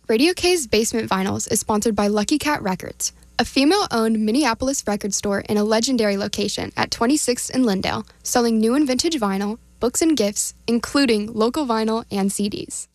Radio K's Basement Vinyls is sponsored by Lucky Cat Records, a female-owned Minneapolis record store in a legendary location at 26th and Lindale, selling new and vintage vinyl, books and gifts, including local vinyl and CDs.